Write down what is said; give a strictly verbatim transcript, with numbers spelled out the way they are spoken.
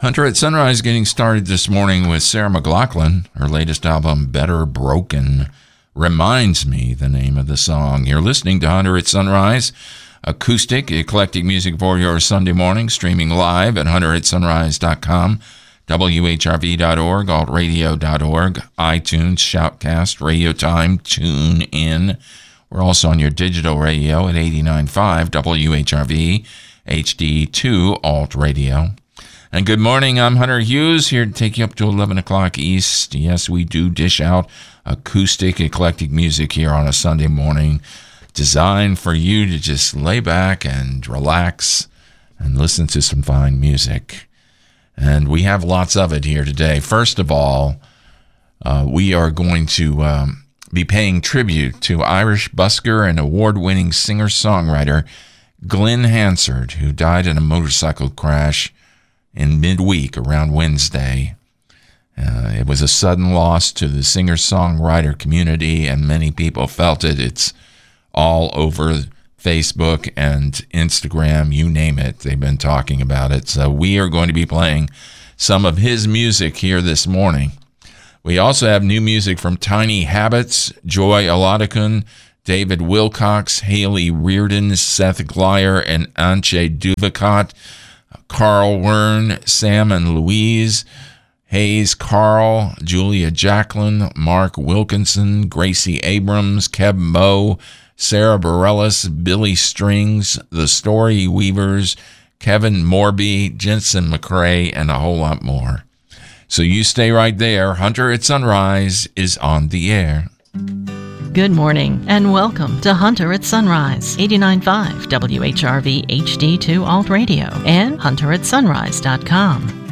Hunter at Sunrise getting started this morning with Sarah McLachlan. Her latest album, Better Broken, reminds me the name of the song. You're listening to Hunter at Sunrise, acoustic, eclectic music for your Sunday morning, streaming live at hunter at sunrise dot com, W H R V dot org, alt radio dot org, iTunes, Shoutcast, Radio Time, Tune In. We're also on your digital radio at eighty-nine point five W H R V, H D two, alt radio. And good morning, I'm Hunter Hughes, here to take you up to eleven o'clock East. Yes, we do dish out acoustic, eclectic music here on a Sunday morning, designed for you to just lay back and relax and listen to some fine music. And we have lots of it here today. First of all, uh, we are going to um, be paying tribute to Irish busker and award-winning singer-songwriter Glenn Hansard, who died in a motorcycle crash in midweek around Wednesday. Uh, it was a sudden loss to the singer-songwriter community, and many people felt it. It's all over Facebook and Instagram, you name it. They've been talking about it. So we are going to be playing some of his music here this morning. We also have new music from Tiny Habits, Joy Olodokun, David Wilcox, Haley Reardon, Seth Glyer, and Anche Duvacot, Carl Wern, Sam and Louise, Hayes Carl, Julia Jacqueline, Mark Wilkinson, Gracie Abrams, Keb Moe, Sarah Bareilles, Billy Strings, The Story Weavers, Kevin Morby, Jensen McCrae, and a whole lot more. So you stay right there. Hunter at Sunrise is on the air. Good morning and welcome to Hunter at Sunrise, eighty-nine point five W H R V H D two Alt Radio and hunter at sunrise dot com.